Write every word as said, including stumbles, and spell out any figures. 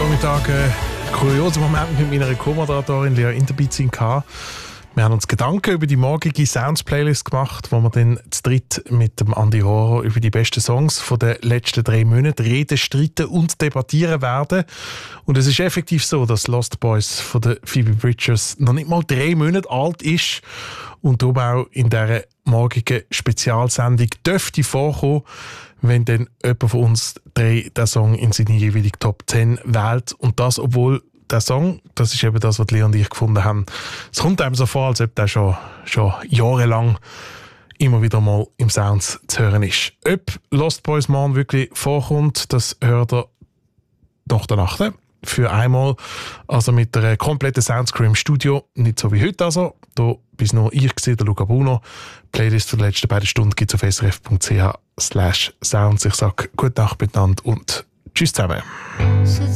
Vormittag einen kuriosen Moment mit meiner Co-Moderatorin Lea Interbizin gehabt. Wir haben uns Gedanken über die morgige Sounds-Playlist gemacht, wo wir dann zu dritt mit dem Andi Rohrer über die besten Songs von den letzten drei Monaten reden, streiten und debattieren werden. Und es ist effektiv so, dass Lost Boys von der Phoebe Bridgers noch nicht mal drei Monate alt ist und darum auch in dieser morgigen Spezialsendung dürfte vorkommen, wenn dann jemand von uns drei den Song in seine jeweilige Top zehn wählt. Und das, obwohl der Song, das ist eben das, was Lea und ich gefunden haben. Es kommt einem so vor, als ob der schon, schon jahrelang immer wieder mal im Sounds zu hören ist. Ob Lost Boys morgen wirklich vorkommt, das hört ihr nach der Nacht. Für einmal, also mit einer kompletten Soundscreen im Studio, nicht so wie heute also. Da bis nur ich gesehen, der Luca Bruno. Die Playlist für die letzten beiden Stunden gibt es auf srf.ch slash sounds. Ich sage gute Nacht miteinander und tschüss zusammen.